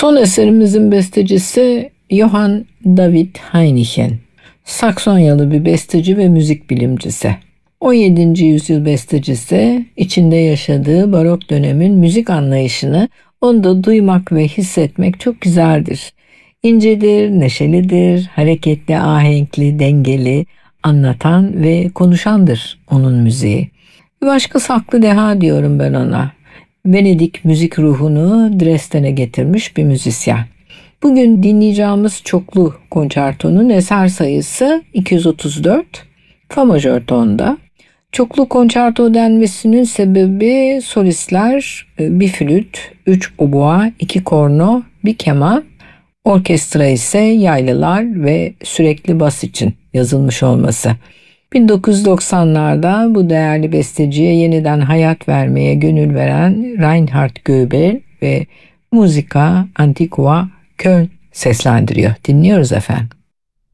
Son eserimizin bestecisi Johann David Heinichen. Saksonyalı bir besteci ve müzik bilimcisi. 17. yüzyıl bestecisi, içinde yaşadığı barok dönemin müzik anlayışını onda duymak ve hissetmek çok güzeldir. İncedir, neşelidir, hareketli, ahenkli, dengeli, anlatan ve konuşandır onun müziği. Bir başka saklı deha diyorum ben ona. Venedik müzik ruhunu Dresden'e getirmiş bir müzisyen. Bugün dinleyeceğimiz çoklu konçertonun eser sayısı 234, fa majör tonda. Çoklu konçerto denmesinin sebebi solistler bir flüt, 3 obua, 2 korno, bir keman, orkestra ise yaylılar ve sürekli bas için yazılmış olması. 1990'larda bu değerli besteciye yeniden hayat vermeye gönül veren Reinhard Göbel ve Musica Antiqua Köln seslendiriyor. Dinliyoruz efendim.